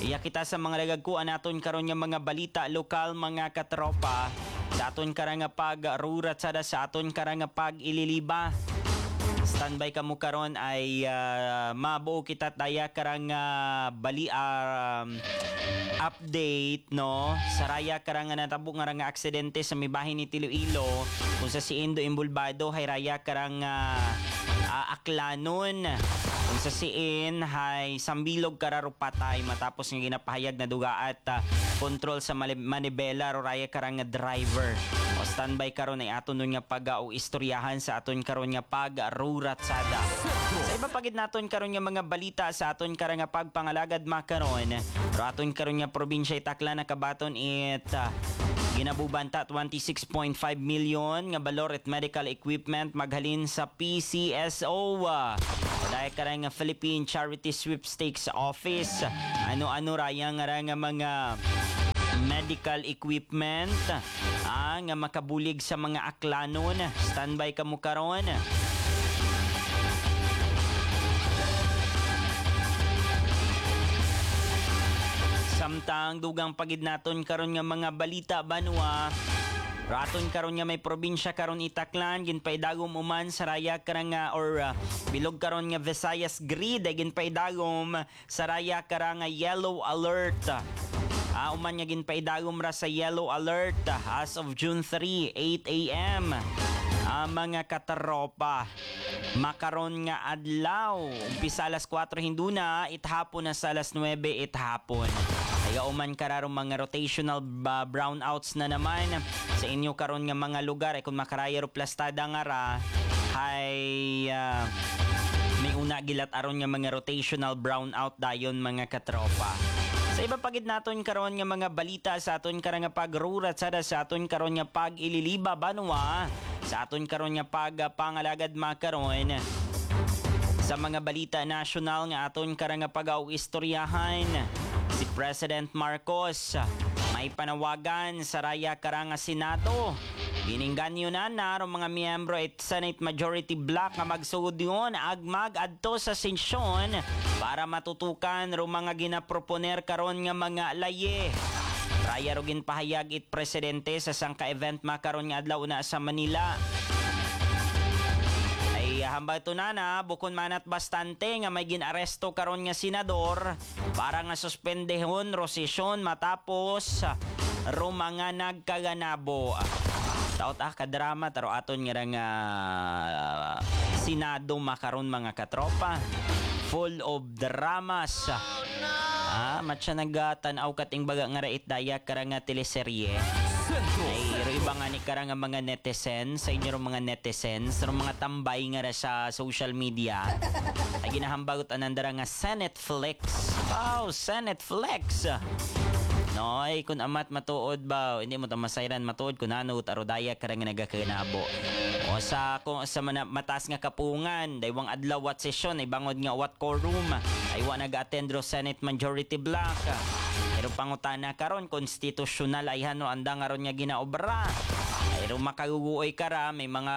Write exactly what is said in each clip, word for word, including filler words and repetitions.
Iya kita sa mga nagagkuan naton karon nga mga balita lokal mga katropa. Sa aton karang nga pag-rurat sada sa aton karang nga pag-ililiba. Standby ka mo karon ay uh, mabuo kita daya karang uh, bali um, update no saraya karang nga natabo nga nga aksidente sa may bahin ni Iloilo kung sa si Indo Imbulbado hay raya karang uh, uh, aklanon kung sa siin hay sambilog kararo patay matapos nga ginapahayag na duga at uh, control sa manibela ro raya karang nga driver. O standby karon ay aton nun nga pag o istoryahan sa aton karon nga pag-rurat sada. Sa iba pagid naton karon nga mga balita sa aton karang nga pagpangalagad makaron. Ro aton karon nga probinsya Tacloban nakabaton it uh, ginabubanta twenty-six point five million nga balor at medical equipment maghalin sa P C S O. Dahil karang nga Philippine Charity Sweepstakes Office. Ano-ano raya nga nga mga medical equipment ah, nga makabulig sa mga aklanon. Standby ka mo karon. Samtang dugang pagid naton karon nga mga balita banwa. Raton karon nga may probinsya karon Itaklan ginpaidagom uman sa raya karang nga or uh, bilog karon nga Visayas grid ay ginpaidagom sa raya karang nga yellow alert. Ah, uman nga ginpaidagom ra sa yellow alert as of June third, eight a.m. Ah, mga kataropa. Makaron nga adlaw. Umpisa alas kwatro hinduna, ithapon na sa alas nuwebe ithapon. Kaya uman kararong mga rotational uh, brownouts na naman sa inyo karon nga mga lugar ay kung makaraya ro plastada nga ra hay uh, may una gilat aron nga mga rotational brownout dayon mga katropa. Sa iba pagid naton karon nga mga balita sa aton karang nga pagrurat sada sa aton karon nga pag-ililiba banwa sa aton karon nga pagpangalagad makaron sa mga balita national nga aton karang nga pag-istoryahan si President Marcos may panawagan sa raya karang nga Senado. Biningganyo na na ro mga miyembro at Senate Majority Block nga magsugod yun agmag adto sa sesyon para matutukan ro mga ginaproponer karon nga mga laye. Raya ro ginpahayag it presidente sa sangka event makaron nga adlaw na sa Manila. Ay hambay to na na bukon manat bastante nga may ginaresto karon nga senador para nga suspendehon ro sesyon matapos ro mga nagkaganabo. Taot ah kadrama taro aton nga nga uh, Senado makaron mga katropa. Full of dramas. Ah, matcha nagatan-aw kating baga nga rait daya karang nga teleserye. Ay ro iba nga ni karang nga mga netizens sa inyo ro mga netizens ro mga tambay nga ra sa social media. Ay ginahambagot anandara nga Senetflex. Wow, Senetflex. Noy, kung amat matuod ba, hindi mo ta masayran matuod kun ano taro daya karang nga nagakanabo. O sa kung sa mana, matas nga kapungan, daywang adlaw wat session ay bangod nga wat quorum ay wa nag-attend ro Senate Majority Block. Pero pangutana karon konstitusyonal ay hano anda nga ron nga ginaobra. Ay ro makaguguoy kara may mga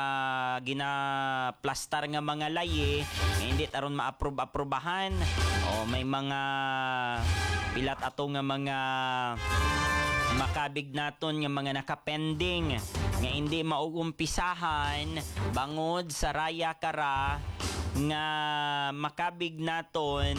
ginaplastar nga mga laye nga hindi taron ma-approve-aprobahan o may mga pilat ato nga mga makabig naton nga mga nakapending nga hindi maugumpisahan bangod sa raya kara nga makabig naton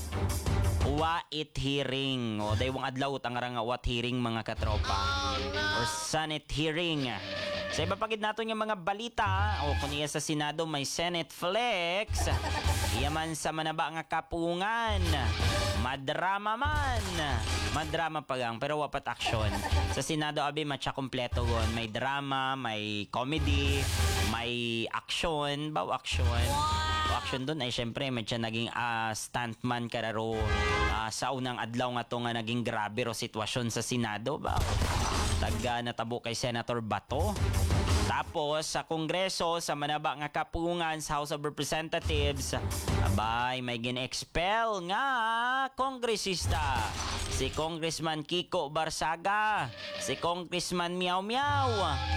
wa it hearing o daywang adlaw tang nga what hearing mga katropa oh, no. Or Senate hearing. Sa iba pagid naton nga mga balita o kung iya sa Senado may Senate Flex iya man sa manaba nga kapungan madrama man madrama pagang pero wapat aksyon sa Senado abi matcha kompleto gon may drama may comedy may action baw action wow. Action dun ay syempre medyo naging uh, stuntman kararo uh, sa unang adlaw nga to nga naging grabe ro sitwasyon sa Senado ba taga natabo kay Senator Bato. Tapos sa Kongreso sa manaba nga kapungan sa House of Representatives abay may gin-expel nga kongresista si Congressman Kiko Barsaga, si Congressman Miao Miao.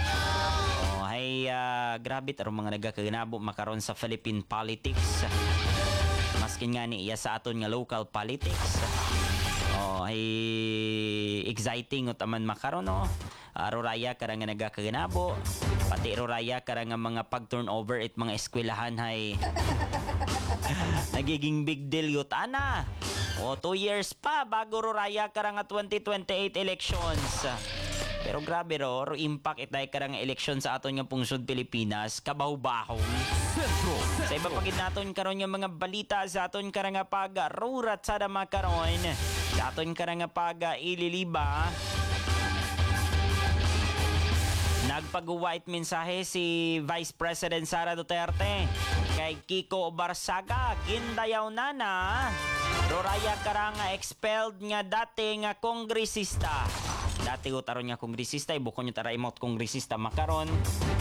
Oh, ay uh, grabe taro mga nagakaganabo makaron sa Philippine politics. Mas maskin nga ni iya sa aton nga local politics. Oh, ay exciting ut aman makaron no. Uh, roraya karang nga nagakaganabo. Pati roraya karang nga mga pag-turnover it mga eskwelahan hay nagiging big deal yut ana. O two years pa bago roraya karang nga twenty twenty-eight elections. Pero grabe ro, ro impact itay karang eleksyon sa aton nga pungsod Pilipinas kabaw-bahong. Sa iba pagid naton karon nga mga balita sa aton karang nga pag-rurat sa dama karon. Sa aton karang nga pag-ililiba. Nagpag-white mensahe si Vice President Sara Duterte kay Kiko Barsaga, gindayaw na na roraya karanga expelled nga dati nga kongresista. Dati ko taron nga kongresista, ibukon nyo tara imot kongresista makaron.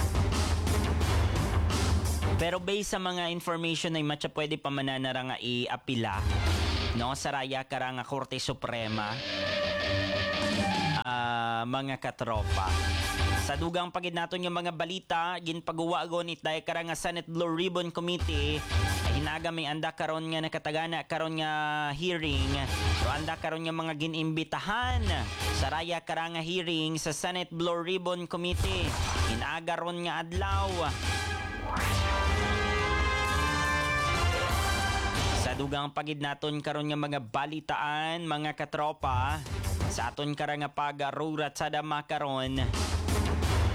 Pero based sa mga information na matcha pwede pa mananara nga i-apila no, sa raya karanga Korte Suprema. Uh, mga katropa. Sa dugang pagid naton yung mga balita, ginpagawagon itay karang nga Senate Blue Ribbon Committee ay hinaga may anda karon nga nakatagana karon nga hearing. So anda karon nga mga ginimbitahan sa raya karang nga hearing sa Senate Blue Ribbon Committee. Hinaga ron nga adlaw. Sa dugang pagid naton karon nga mga balitaan mga katropa, sa aton karang nga pag-rurat sa dama karon.